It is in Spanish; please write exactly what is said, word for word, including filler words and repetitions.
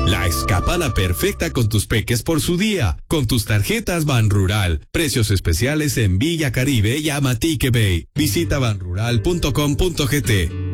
La escapada perfecta con tus peques por su día, con tus tarjetas Banrural. Precios especiales en Villa Caribe y Amatique Bay. Visita banrural punto com punto gt.